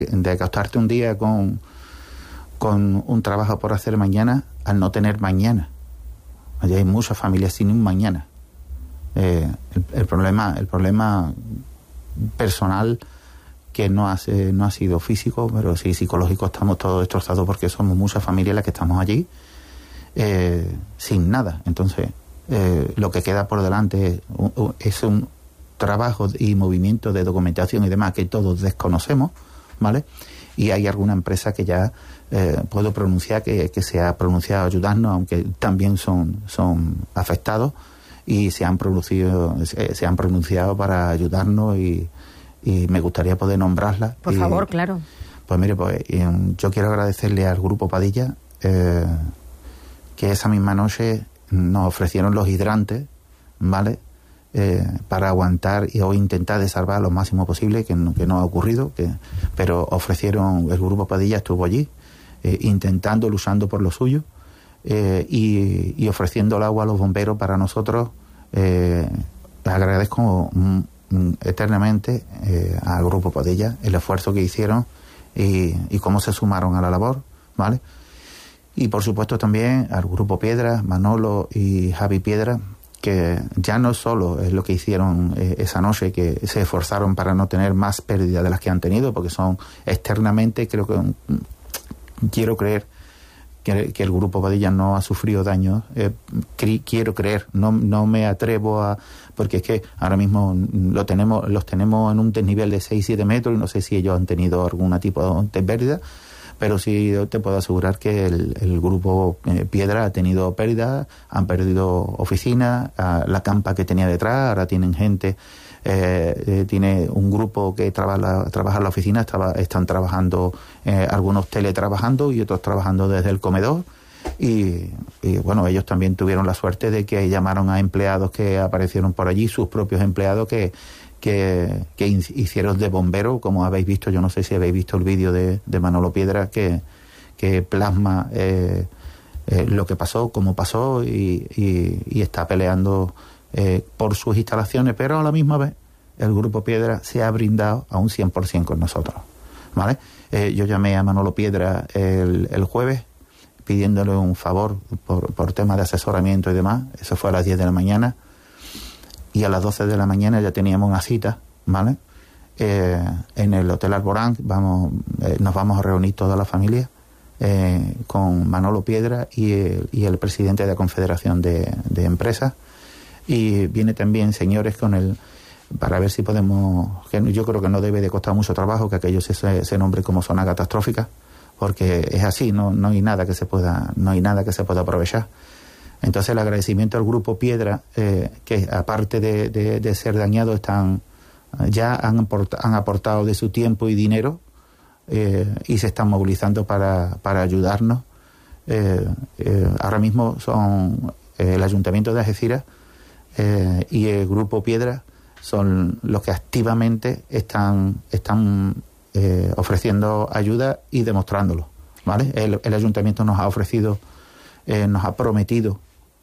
de acostarte un día con un trabajo por hacer mañana al no tener mañana. Allí hay muchas familias sin un mañana. El problema personal, que no ha sido físico, pero sí psicológico, estamos todos destrozados porque somos muchas familias las que estamos allí sin nada. Entonces, lo que queda por delante es un trabajo y movimiento de documentación y demás que todos desconocemos, ¿vale? Y hay alguna empresa que ya puedo pronunciar que se ha pronunciado a ayudarnos, aunque también son afectados, y se han pronunciado para ayudarnos, y me gustaría poder nombrarlas. Por favor, claro. Pues mire, yo quiero agradecerle al Grupo Padilla que esa misma noche nos ofrecieron los hidrantes, ¿vale? Para aguantar o intentar de salvar lo máximo posible, que no ha ocurrido, pero ofrecieron, el Grupo Padilla estuvo allí intentando, luchando por lo suyo, y ofreciendo el agua a los bomberos. Para nosotros, agradezco eternamente al Grupo Padilla el esfuerzo que hicieron y cómo se sumaron a la labor, ¿vale? Y por supuesto también al Grupo Piedra, Manolo y Javi Piedra, que ya no solo es lo que hicieron esa noche, que se esforzaron para no tener más pérdidas de las que han tenido, porque son externamente, quiero creer que el Grupo Padilla no ha sufrido daños, quiero creer, no me atrevo a, porque es que ahora mismo los tenemos en un desnivel de 6-7 metros, y no sé si ellos han tenido algún tipo de pérdida, pero sí te puedo asegurar que el Grupo Piedra ha tenido pérdidas, han perdido oficinas, la campa que tenía detrás, ahora tienen gente, tiene un grupo que trabaja en la oficina, están trabajando, algunos teletrabajando y otros trabajando desde el comedor, y bueno, ellos también tuvieron la suerte de que llamaron a empleados que aparecieron por allí, sus propios empleados que hicieron de bombero, como habéis visto. Yo no sé si habéis visto el vídeo de Manolo Piedra que plasma lo que pasó, cómo pasó, y está peleando por sus instalaciones, pero a la misma vez el Grupo Piedra se ha brindado a un 100% con nosotros, ¿vale? Yo llamé a Manolo Piedra el jueves pidiéndole un favor por temas de asesoramiento y demás. Eso fue a las 10 de la mañana. Y a las 12 de la mañana ya teníamos una cita, ¿vale? En el Hotel Alborán nos vamos a reunir toda la familia con Manolo Piedra y el presidente de la Confederación de Empresas. Y viene también señores para ver si podemos, que yo creo que no debe de costar mucho trabajo que aquello se nombre como zona catastrófica, porque es así, no hay nada que se pueda aprovechar. Entonces el agradecimiento al Grupo Piedra, que aparte de ser dañados, han aportado de su tiempo y dinero, y se están movilizando para ayudarnos. Ahora mismo son el Ayuntamiento de Algeciras y el Grupo Piedra son los que activamente están ofreciendo ayuda y demostrándolo, ¿vale? El Ayuntamiento nos ha ofrecido, nos ha prometido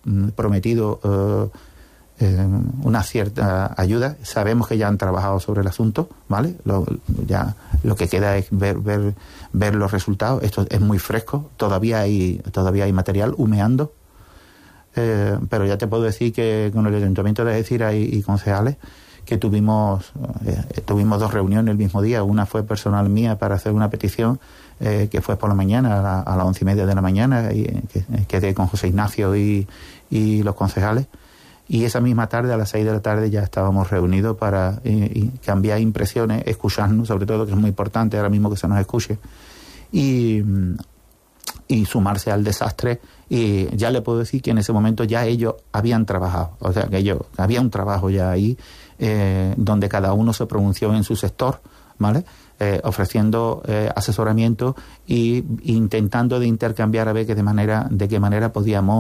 una cierta ayuda. Sabemos que ya han trabajado sobre el asunto, ¿vale? Lo que queda es ver los resultados. Esto es muy fresco, todavía hay material humeando, pero ya te puedo decir que con el Ayuntamiento de Algeciras y concejales que tuvimos 2 reuniones el mismo día. Una fue personal mía para hacer una petición que fue por la mañana, a las 11:30 de la mañana, y quedé con José Ignacio y los concejales, y esa misma tarde a las 6 de la tarde ya estábamos reunidos para cambiar impresiones, escucharnos, sobre todo, que es muy importante ahora mismo que se nos escuche, y sumarse al desastre. Y ya le puedo decir que en ese momento ya ellos habían trabajado, o sea que había un trabajo ya ahí, donde cada uno se pronunció en su sector, ¿vale? Ofreciendo asesoramiento e intentando de intercambiar a ver de qué manera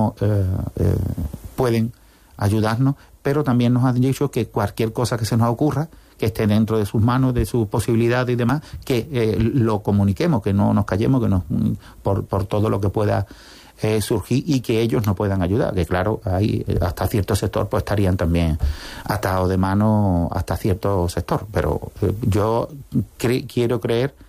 pueden ayudarnos, pero también nos han dicho que cualquier cosa que se nos ocurra, que esté dentro de sus manos, de sus posibilidades y demás, que lo comuniquemos, que no nos callemos, por todo lo que pueda surgir, y que ellos nos puedan ayudar, que claro, hay hasta cierto sector pues estarían también atados de mano hasta cierto sector, pero yo quiero creer